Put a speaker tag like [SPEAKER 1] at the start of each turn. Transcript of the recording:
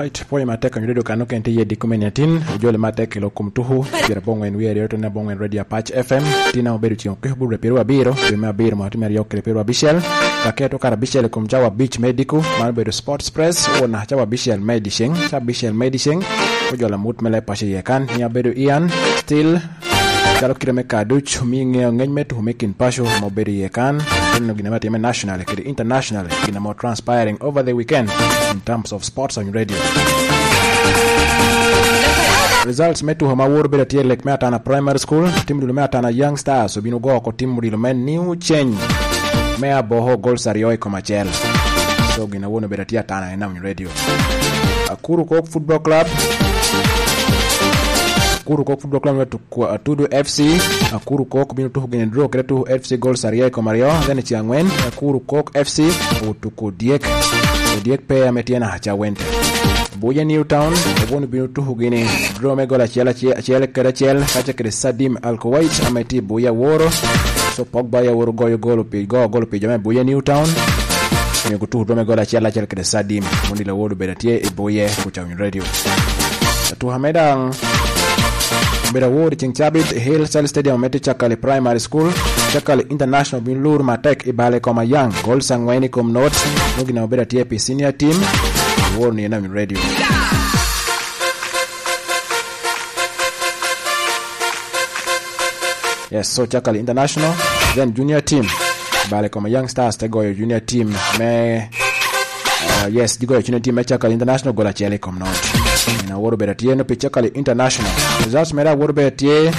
[SPEAKER 1] Alright, poe mateka nyudo kano kente yedi kumenyatin ujole mateka ilo kumtuhu jira bongo en wieri yoto na bongo en Radio Patch FM tina obedu chion kehubure peru abiro yume abiro mahatimari yoke peru abishel kaketo kara bishel kumchawa beach medical mabedu sports press ona chawa bishel medicine cha bishel medicine ujole mutmele pashe yekan ni abedu Ian still Kalo kirame kaduch minge ngejmet humekin pasho moberi yekan no ginamati national kidi international ginamo transpiring over the weekend in terms of sports on radio. Results metu hama worbeda tielek meata na primary school timu meata na young stars obino go ko timu men new change mea boho gol sario ko machel so ginawono beda tiata na on radio. Akuru Kok Football Club Akuru Kok Football Club to Tudu FC Akuru Kok bino to gine draw kretu FC Gol Saria ko Mario then Chiangwen Akuru Kok FC utuko Diek pe ametiana hacha wente Boya Newtown obonu bino to gine draw me gola chela kerachel kacha kre Sadim Alkowait ameti Boya Woro so Pogba ya Woro golo pe jame Boya Newtown ni kutu draw me gola chela kre Sadim mondila wodo bedatie Boye kucha radio tu hamedang Beda ward Chabit Hill Cell Stadium meti Chakali Primary School Chakali International Binlur Matek ibale koma young Gol Sangweni kom not Nugina beda TP senior team Ward ni nami radio Yes, so Chakali International then junior team ibale koma young stars tegoyo junior team me yes digo junior team me Chakali International gola chele kom not ina woro beda tie no Chakali International results mera woro beda tie